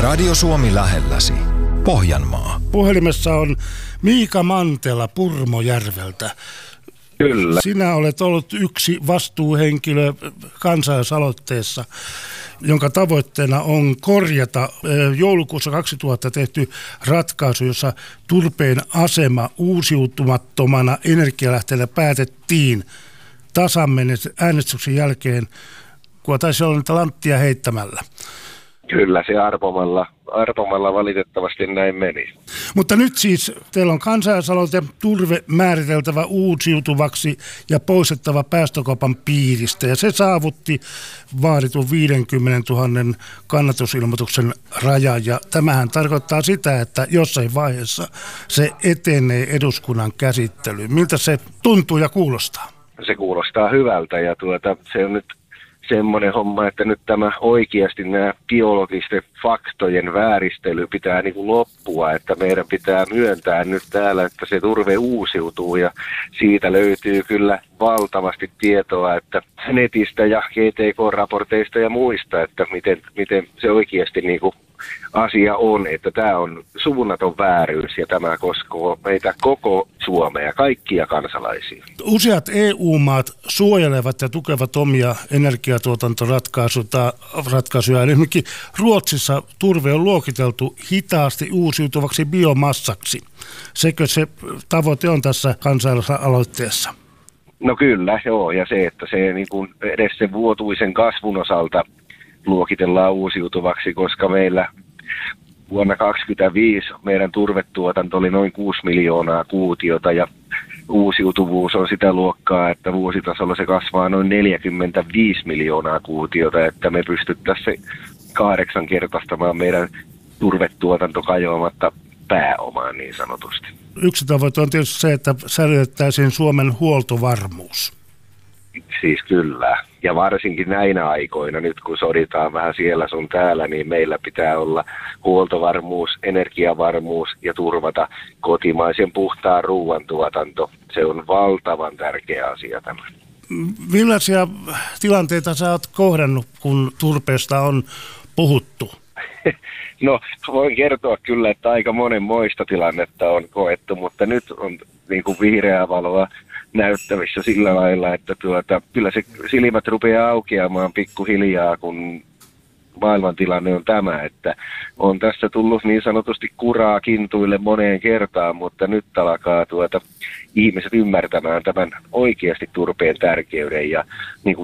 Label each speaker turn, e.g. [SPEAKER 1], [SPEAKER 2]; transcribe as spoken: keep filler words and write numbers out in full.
[SPEAKER 1] Radio Suomi lähelläsi. Pohjanmaa.
[SPEAKER 2] Puhelimessa on Miika Mantela Purmojärveltä.
[SPEAKER 3] Kyllä.
[SPEAKER 2] Sinä olet ollut yksi vastuuhenkilö kansalaisaloitteessa, jonka tavoitteena on korjata joulukuussa kaksituhatta tehty ratkaisu, jossa turpeen asema uusiutumattomana energialähteenä päätettiin tasan äänestyksen jälkeen, kun taisi olla niitä lanttia heittämällä.
[SPEAKER 3] Kyllä, se arpomalla, arpomalla valitettavasti näin meni.
[SPEAKER 2] Mutta nyt siis teillä on kansalaisaloite turve määriteltävä uusiutuvaksi ja poistettava päästökaupan piiristä. Ja se saavutti vaaditun viisikymmentätuhatta kannatusilmoituksen rajan. Ja tämähän tarkoittaa sitä, että jossain vaiheessa se etenee eduskunnan käsittelyyn. Miltä se tuntuu ja kuulostaa?
[SPEAKER 3] Se kuulostaa hyvältä ja tuota, se on nyt semmoinen homma, että nyt tämä oikeasti nämä geologisten faktojen vääristely pitää niin kuin loppua, että meidän pitää myöntää nyt täällä, että se turve uusiutuu ja siitä löytyy kyllä valtavasti tietoa, että netistä ja G T K-raporteista ja muista, että miten, miten se oikeasti niin kuin asia on, että tämä on suunnaton vääryys ja tämä koskee meitä koko Suomea, kaikkia kansalaisia.
[SPEAKER 2] Useat E U-maat suojelevat ja tukevat omia energiatuotantoratkaisuja. Esimerkiksi Ruotsissa turve on luokiteltu hitaasti uusiutuvaksi biomassaksi. Sekö se tavoite on tässä kansalaisaloitteessa?
[SPEAKER 3] No kyllä, joo, ja se, että se niin kuin edes sen vuotuisen kasvun osalta luokitellaan uusiutuvaksi, koska meillä vuonna kaksituhattakaksikymmentäviisi meidän turvetuotanto oli noin kuusi miljoonaa kuutiota ja uusiutuvuus on sitä luokkaa, että vuositasolla se kasvaa noin neljäkymmentäviisi miljoonaa kuutiota, että me pystyttäisiin kahdeksankertaistamaan meidän turvetuotanto kajoamatta pääomaan niin sanotusti.
[SPEAKER 2] Yksi tavoite on tietysti se, että säilytettäisiin Suomen huoltovarmuus.
[SPEAKER 3] Siis kyllä. Ja varsinkin näinä aikoina, nyt kun soditaan vähän siellä sun täällä, niin meillä pitää olla huoltovarmuus, energiavarmuus ja turvata kotimaisen puhtaan ruoantuotanto. Se on valtavan tärkeä asia tämä.
[SPEAKER 2] Millaisia tilanteita sä oot kohdannut, kun turpeesta on puhuttu?
[SPEAKER 3] No, voin kertoa kyllä, että aika monenmoista tilannetta on koettu, mutta nyt on niin kuin vihreää valoa näyttävissä sillä lailla, että tuota, kyllä se silmät rupeaa aukeamaan pikkuhiljaa, kun maailmantilanne on tämä, että on tässä tullut niin sanotusti kuraa kintuille moneen kertaan, mutta nyt alkaa tuota ihmiset ymmärtämään tämän oikeasti turpeen tärkeyden ja niin kuin